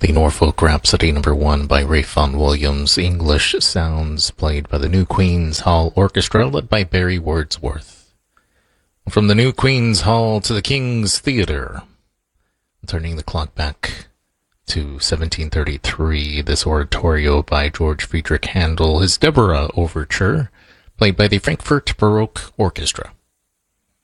The Norfolk Rhapsody No. 1 by Ralph Vaughan Williams, English sounds played by the New Queen's Hall Orchestra led by Barry Wordsworth. From the New Queen's Hall to the King's Theatre. Turning the clock back to 1733, this oratorio by George Friedrich Handel, his Deborah Overture, played by the Frankfurt Baroque Orchestra.